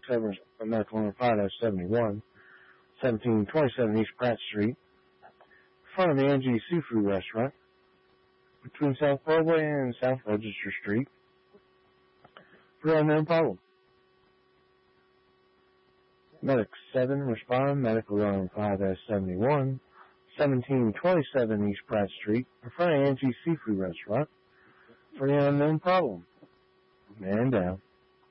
7 medical number 5-71, 1727 East Pratt Street, in front of the Angie's Seafood Restaurant, between South Broadway and South Register Street, for unknown problem. Medic 7 respond, medical number 5-71, 1727 East Pratt Street, in front of Angie's Seafood Restaurant, for the unknown problem. Man down.